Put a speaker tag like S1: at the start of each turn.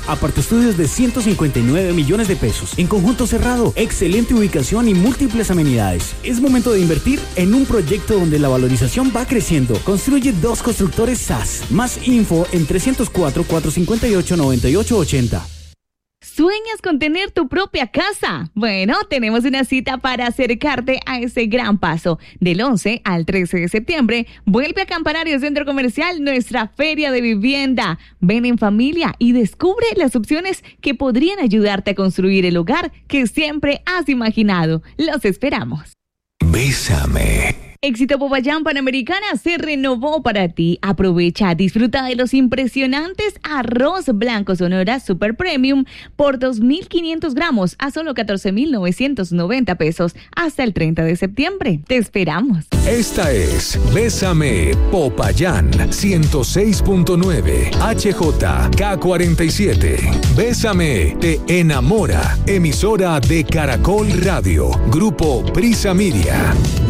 S1: Apartaestudios de 159 millones de pesos. En conjunto cerrado, excelente ubicación y múltiples amenidades. Es momento de invertir en un proyecto donde la valorización va creciendo. Construye 2 constructores SAS. Más info en 304-458-9880.
S2: ¿Sueñas con tener tu propia casa? Bueno, tenemos una cita para acercarte a ese gran paso. Del 11 al 13 de septiembre, vuelve a Campanario Centro Comercial nuestra feria de vivienda. Ven en familia y descubre las opciones que podrían ayudarte a construir el hogar que siempre has imaginado. Los esperamos.
S3: Bésame.
S2: Éxito Popayán Panamericana se renovó para ti. Aprovecha, disfruta de los impresionantes arroz blanco Sonora Super Premium por 2.500 gramos a solo 14.990 pesos hasta el 30 de septiembre. Te esperamos.
S3: Esta es Bésame Popayán 106.9 HJK47. Bésame te enamora. Emisora de Caracol Radio. Grupo Prisa Media.